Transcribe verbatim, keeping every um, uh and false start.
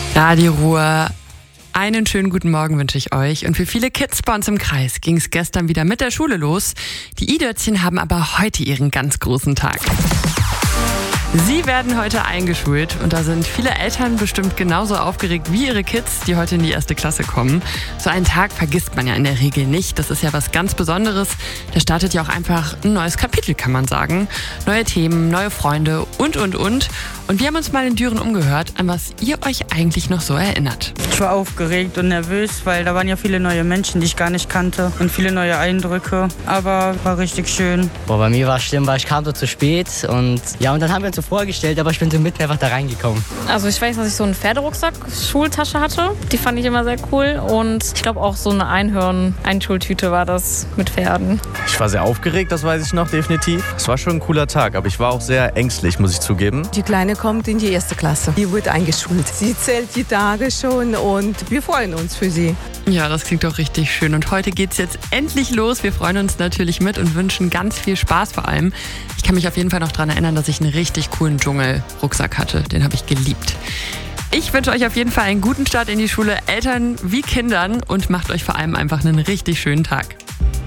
Radio Ruhr, einen schönen guten Morgen wünsche ich euch. Und für viele Kids bei uns im Kreis ging es gestern wieder mit der Schule los. Die I-Dötzchen haben aber heute ihren ganz großen Tag. Sie werden heute eingeschult und da sind viele Eltern bestimmt genauso aufgeregt wie ihre Kids, die heute in die erste Klasse kommen. So einen Tag vergisst man ja in der Regel nicht. Das ist ja was ganz Besonderes. Da startet ja auch einfach ein neues Kapitel, kann man sagen. Neue Themen, neue Freunde und, und, und. Und wir haben uns mal in Düren umgehört, an was ihr euch eigentlich noch so erinnert. Ich war aufgeregt und nervös, weil da waren ja viele neue Menschen, die ich gar nicht kannte und viele neue Eindrücke. Aber war richtig schön. Boah, bei mir war es schlimm, weil ich kam so zu spät und ja, und dann haben wir uns so vorgestellt, aber ich bin so mitten einfach da reingekommen. Also ich weiß, dass ich so einen Pferderucksack, Schultasche hatte. Die fand ich immer sehr cool und ich glaube auch so eine Einhorn-Einschultüte war das mit Pferden. Ich war sehr aufgeregt, das weiß ich noch definitiv. Es war schon ein cooler Tag, aber ich war auch sehr ängstlich, muss ich zugeben. Die Kleine kommt in die erste Klasse. Die wird eingeschult. Sie zählt die Tage schon und wir freuen uns für sie. Ja, das klingt doch richtig schön. Und heute geht's jetzt endlich los. Wir freuen uns natürlich mit und wünschen ganz viel Spaß vor allem. Ich kann mich auf jeden Fall noch daran erinnern, dass ich einen richtig coolen Dschungel-Rucksack hatte. Den habe ich geliebt. Ich wünsche euch auf jeden Fall einen guten Start in die Schule, Eltern wie Kindern, und macht euch vor allem einfach einen richtig schönen Tag.